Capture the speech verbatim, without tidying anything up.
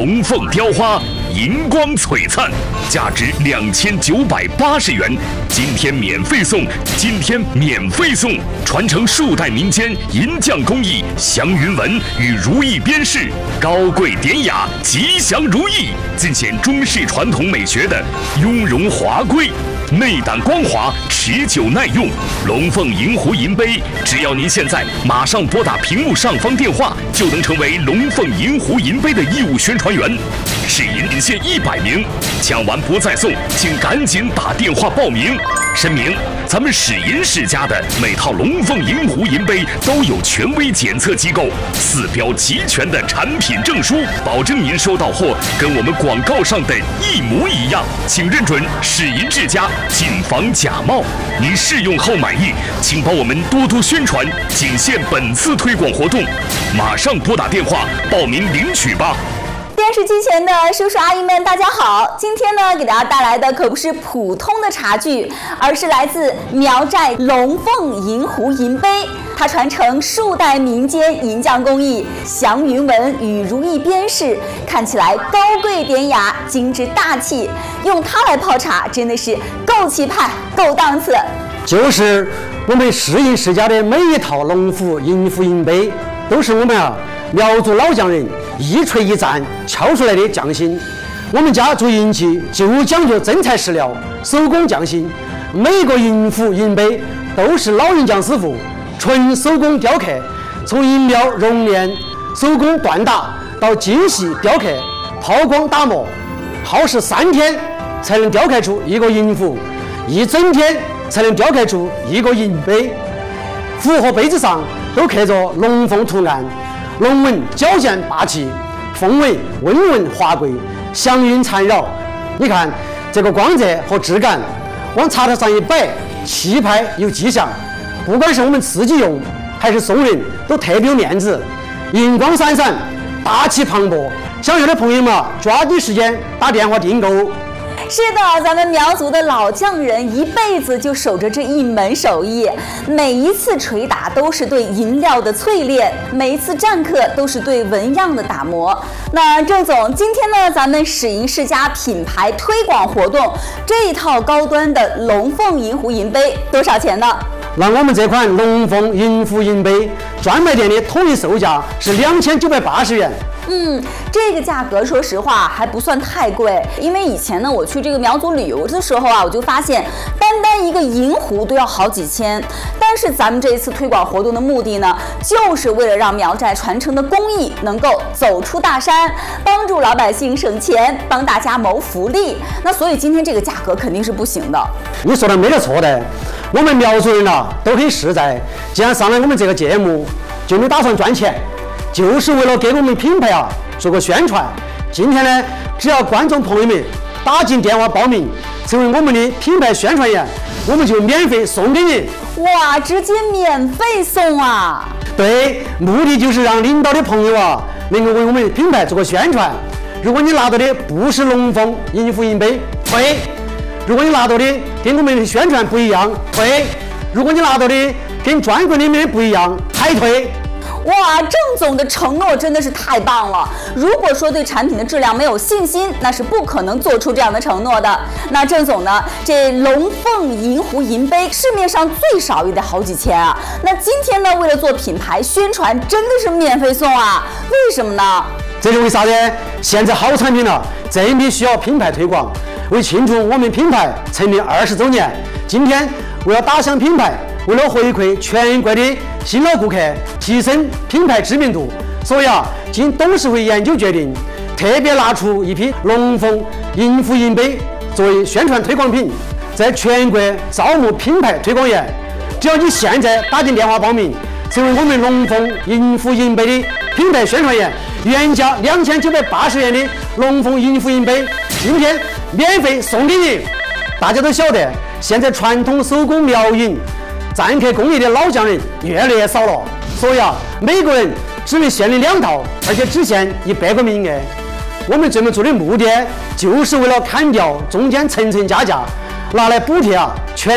龙凤雕花，银光璀璨，价值两千九百八十元。今天免费送，今天免费送！传承数代民间银匠工艺，祥云纹与如意边饰，高贵典雅，吉祥如意，尽显中式传统美学的雍容华贵。内胆光滑，持久耐用。龙凤银壶银杯，只要您现在马上拨打屏幕上方电话，就能成为龙凤银壶银杯的义务宣传员。试银仅限一百名，抢完不再送，请赶紧打电话报名。声明：咱们史银世家的每套龙凤银壶银杯都有权威检测机构四标齐全的产品证书，保证您收到货跟我们广告上的一模一样。请认准史银世家，谨防假冒。您试用后满意，请帮我们多多宣传，仅限本次推广活动，马上拨打电话报名领取吧。 电视机前的叔叔阿姨们，大家好！今天呢，给大家带来的可不是普通的茶具，而是来自苗寨龙凤银壶银杯。它传承数代民间银匠工艺，祥云纹与如意边饰，看起来高贵典雅、精致大气。用它来泡茶，真的是够气派、够档次。 就是我们史银世家的每一套龙虎银壶银杯，都是我们啊苗族老匠人一锤一钻敲出来的匠心。我们家做银器就讲究真材实料，手工匠心。每个银壶银杯都是老银匠师傅纯手工雕刻，从银料熔炼、手工锻打到精细雕刻、抛光打磨，耗时三天才能雕刻出一个银壶，一整天才能雕刻出一个银杯。壶和杯子上都刻着龙凤图案，龙纹矫健霸气，凤尾温润华贵，祥云缠绕。你看这个光泽和质感，往茶台上一摆，气派有吉祥。不管是我们自己用还是送人，都特别有面子，银光闪闪，大气磅礴。想要的朋友们抓紧时间打电话订购。 是的，咱们苗族的老匠人一辈子就守着这一门手艺，每一次捶打都是对银料的淬炼，每一次篆刻都是对纹样的打磨。那郑总，今天呢，咱们史银世家品牌推广活动，这一套高端的龙凤银壶银杯多少钱呢？ 那我们这款龙凤银壶银杯专卖店的统一售价是两千九百八十元。 嗯，这个价格说实话还不算太贵，因为以前呢我去这个苗族旅游的时候啊，我就发现单单一个银壶都要好几千。但是咱们这一次推广活动的目的呢，就是为了让苗寨传承的工艺能够走出大山，帮助老百姓省钱，帮大家谋福利。那所以今天这个价格肯定是不行的。 你说的没得错的，我们苗族人啊都很实在，既然上来我们这个节目，就没打算赚钱，就是为了给我们品牌啊做个宣传。今天呢，只要观众朋友们打进电话报名，成为我们的品牌宣传员，我们就免费送给你。 哇，直接免费送啊！ 对，目的就是让领导的朋友啊能够为我们品牌做个宣传。如果你拿到的不是龙凤银壶银杯，退；如果你拿到的跟我们的宣传不一样，退；如果你拿到的跟专柜里面不一样，还退。 哇，郑总的承诺真的是太棒了！如果说对产品的质量没有信心，那是不可能做出这样的承诺的。那郑总呢，这龙凤银壶银杯市面上最少也得好几千啊。那今天呢，为了做品牌宣传，真的是免费送啊？为什么呢？ 这是为啥呢？现在好产品了，真的需要品牌推广。为庆祝我们品牌成立二十周年，今天为了打响品牌，为了回馈全国的新老顾客，提升品牌知名度，所以啊，经董事会研究决定，特别拿出一批龙凤银壶银杯作为宣传推广品，在全国招募品牌推广员。只要你现在打进电话报名，成为我们龙凤银壶银杯的品牌宣传员，原价两千九百八十元的龙凤银壶银杯，今天免费送给你。大家都晓得，现在传统手工苗银篆刻工艺的老匠人越来越少了，所以啊，每个人只能限领两套，而且只限一百个名额。我们这么做的目的，就是为了砍掉中间层层加价，拿来补贴啊全